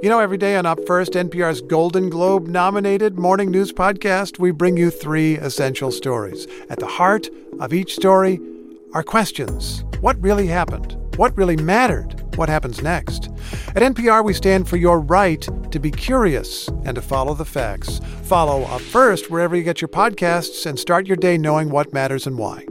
You know, every day on Up First, NPR's Golden Globe-nominated morning news podcast, we bring you 3 essential stories. At the heart of each story are questions. What really happened? What really mattered? What happens next? At NPR, we stand for your right to be curious and to follow the facts. Follow Up First wherever you get your podcasts and start your day knowing what matters and why.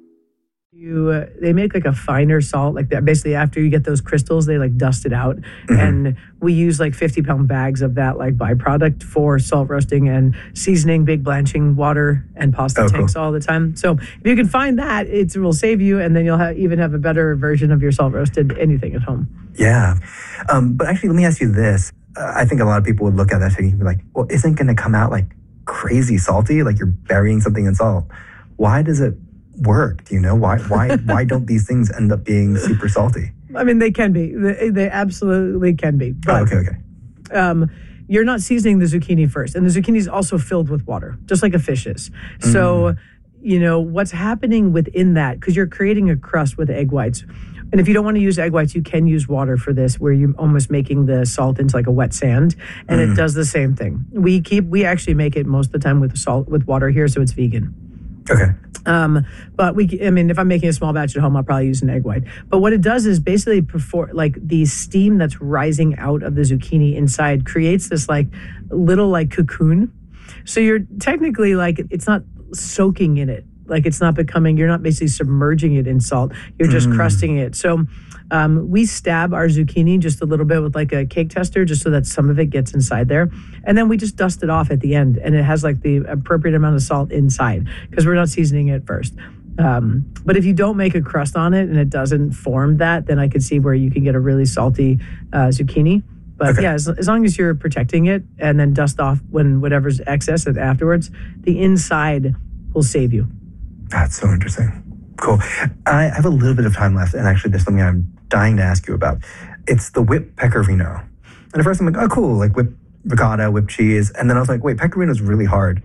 They make like a finer salt like that. Basically, after you get those crystals, they like dust it out. And we use like 50-pound bags of that like byproduct for salt roasting and seasoning, big blanching water and pasta tanks all the time. So if you can find that, it will save you, and then you'll even have a better version of your salt roasted anything at home. Yeah. But actually, let me ask you this. I think a lot of people would look at that and be like, well, isn't going to come out like crazy salty? Like you're burying something in salt. Why does it work? Do you know why don't these things end up being super salty? I mean, they can be. They absolutely can be. But, you're not seasoning the zucchini first, and the zucchini is also filled with water, just like a fish is. So, you know what's happening within that, because you're creating a crust with egg whites. And if you don't want to use egg whites, you can use water for this, where you're almost making the salt into like a wet sand, and it does the same thing. We actually make it most of the time with water here, so it's vegan. Okay. But if I'm making a small batch at home, I'll probably use an egg white. But what it does is basically the steam that's rising out of the zucchini inside creates this like little like cocoon. So you're technically like, it's not soaking in it. Like you're not basically submerging it in salt. You're just crusting it. So we stab our zucchini just a little bit with like a cake tester, just so that some of it gets inside there. And then we just dust it off at the end. And it has like the appropriate amount of salt inside, because we're not seasoning it first. But if you don't make a crust on it and it doesn't form that, then I could see where you can get a really salty zucchini. But yeah, as long as you're protecting it and then dust off when whatever's excess afterwards, the inside will save you. That's so interesting. Cool. I have a little bit of time left, and actually there's something I'm dying to ask you about. It's the whipped pecorino. And at first I'm like, oh, cool, like whipped ricotta, whipped cheese. And then I was like, wait, pecorino's really hard.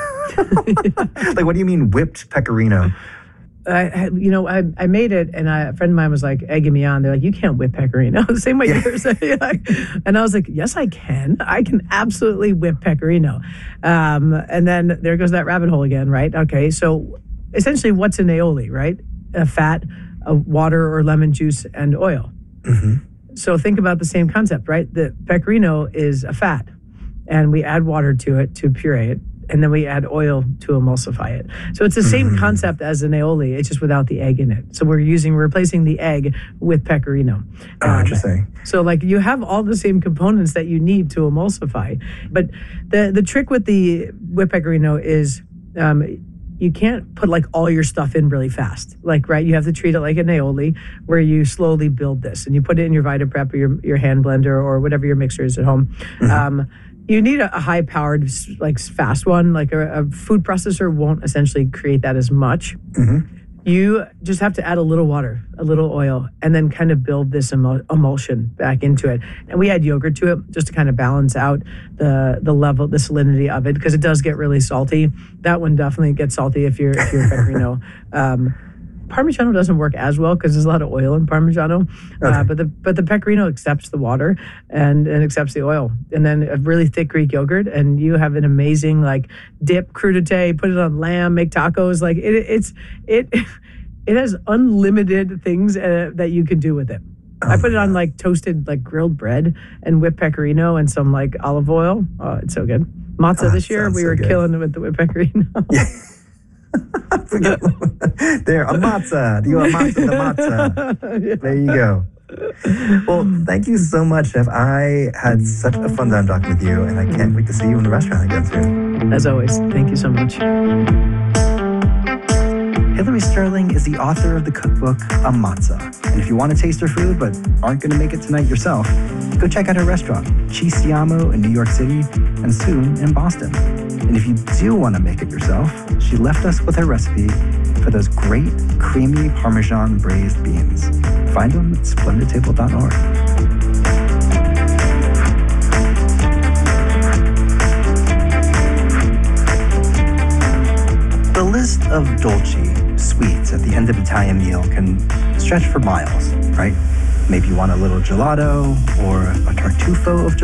Like, what do you mean whipped pecorino? I made it, and a friend of mine was like egging me on. They're like, you can't whip pecorino the same way you're saying. And I was like, yes, I can. I can absolutely whip pecorino. And then there goes that rabbit hole again, right? Okay, so essentially what's an aioli, right? A fat, a water or lemon juice, and oil. So think about the same concept, right? The pecorino is a fat, and we add water to it to puree it, and then we add oil to emulsify it. So it's the same concept as an aioli, it's just without the egg in it. So we're replacing the egg with pecorino. Interesting. So like you have all the same components that you need to emulsify. But the trick with the whipped pecorino is you can't put like all your stuff in really fast. Like, right, you have to treat it like an aioli, where you slowly build this, and you put it in your VitaPrep or your hand blender or whatever your mixer is at home. You need a high-powered, like fast one. Like a food processor won't essentially create that as much. You just have to add a little water, a little oil, and then kind of build this emulsion back into it. And we add yogurt to it just to kind of balance out the level, the salinity of it, because it does get really salty. That one definitely gets salty if you're pecorino. Parmigiano doesn't work as well because there's a lot of oil in Parmigiano, but the pecorino accepts the water and accepts the oil, and then a really thick Greek yogurt, and you have an amazing like dip, crudité, put it on lamb, make tacos. Like it has unlimited things that you can do with it. I put it on like toasted like grilled bread and whipped pecorino and some like olive oil. Oh, it's so good. Matzah this year we were killing it with the whipped pecorino. Yeah. There, a matzah. Do you want matzah? The matzah. Yeah. There you go. Well, thank you so much, Chef. I had such a fun time talking with you, and I can't wait to see you in the restaurant again soon. As always, thank you so much. Hillary Sterling is the author of the cookbook, A Matzah. And if you want to taste her food but aren't going to make it tonight yourself, go check out her restaurant, Ci Siamo in New York City and soon in Boston. And if you do want to make it yourself, she left us with her recipe for those great creamy Parmesan braised beans. Find them at splendidtable.org. The list of dolci, sweets, at the end of Italian meal can stretch for miles, right? Maybe you want a little gelato or a tartufo of gelato.